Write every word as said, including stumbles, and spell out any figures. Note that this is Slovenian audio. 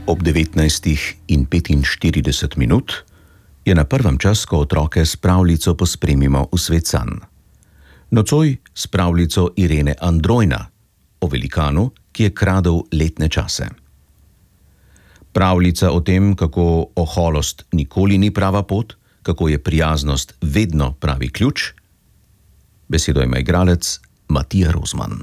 Ob devetnajstih in petinštirideset minut je na prvem čas, ko otroke s pravljico pospremimo v svet sanj. Nocoj s pravljico Irene Androjna o velikanu, ki je kradel letne čase. Pravljica o tem, kako oholost nikoli ni prava pot, kako je prijaznost vedno pravi ključ. Besedo ima igralec Matija Rozman.